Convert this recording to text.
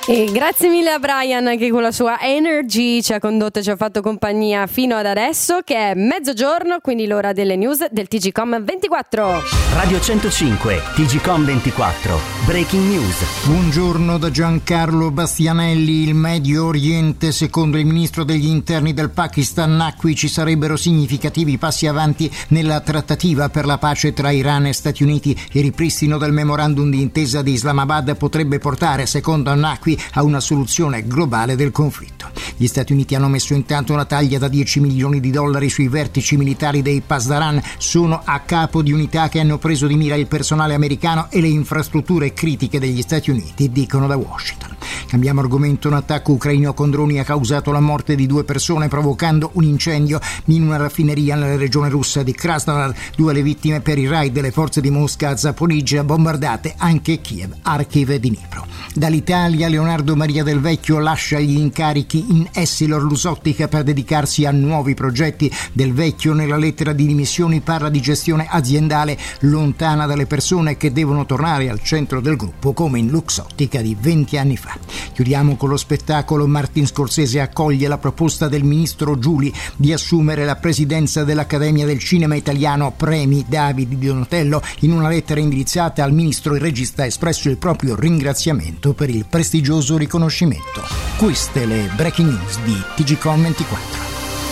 E grazie mille a Brian che con la sua energy ci ha condotto e ci ha fatto compagnia fino ad adesso, che è mezzogiorno, quindi l'ora delle news del TGcom 24. Radio 105, TGcom 24, Breaking News. Buongiorno da Giancarlo Bastianelli. Il Medio Oriente, secondo il ministro degli interni del Pakistan Naqvi, ci sarebbero significativi passi avanti nella trattativa per la pace tra Iran e Stati Uniti. Il ripristino del memorandum di intesa di Islamabad potrebbe portare, secondo Naqvi, a una soluzione globale del conflitto. Gli Stati Uniti hanno messo intanto una taglia da $10 milioni sui vertici militari dei Pasdaran. Sono a capo di unità che hanno preso di mira il personale americano e le infrastrutture critiche degli Stati Uniti, dicono da Washington. Cambiamo argomento. Un attacco ucraino con droni ha causato la morte di 2 persone, provocando un incendio in una raffineria nella regione russa di Krasnodar. 2 le vittime per i raid delle forze di Mosca a Zaporizhzhia, bombardate anche Kiev, Kharkiv e Dnipro. Dall'Italia Leonardo Maria Del Vecchio lascia gli incarichi in EssilorLuxottica per dedicarsi a nuovi progetti. Del Vecchio nella lettera di dimissioni parla di gestione aziendale lontana dalle persone che devono tornare al centro del gruppo, come in Luxottica di 20 anni fa. Chiudiamo con lo spettacolo. Martin Scorsese accoglie la proposta del ministro Giuli di assumere la presidenza dell'Accademia del Cinema Italiano Premi David di Donatello. In una lettera indirizzata al ministro, il regista ha espresso il proprio ringraziamento per il prestigioso riconoscimento. Queste le breaking news di TGcom 24.